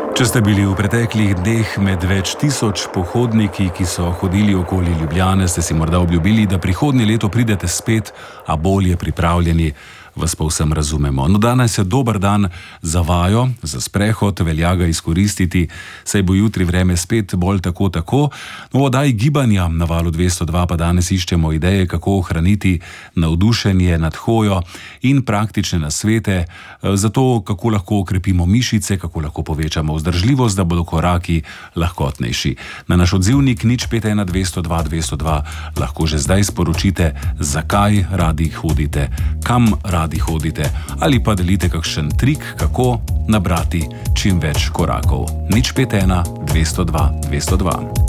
Če ste bili v preteklih dneh med več tisoč pohodniki, ki so hodili okoli Ljubljane, ste si morda obljubili, da prihodnje leto pridete spet, a bolje pripravljeni, vas povsem razumemo. No, danes je dober dan za vajo, za sprehod, velja ga izkoristiti, saj bo jutri vreme spet bolj tako. No, v oddaji Gibanja na Valu 202 pa danes iščemo ideje, kako ohraniti navdušenje nad hojo in praktične nasvete za to, kako lahko okrepimo mišice, kako lahko povečamo vzdržljivost, da bodo koraki lahkotnejši. Na naš odzivnik 051 202 202 lahko že zdaj sporočite, zakaj radi hodite, kam radi hodite, ali pa delite kakšen trik, kako nabrati čim več korakov. 051 202 202.